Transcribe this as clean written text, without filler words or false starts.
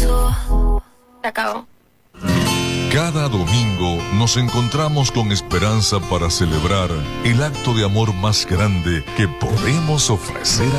Se acabó. Cada domingo nos encontramos con esperanza para celebrar el acto de amor más grande que podemos ofrecer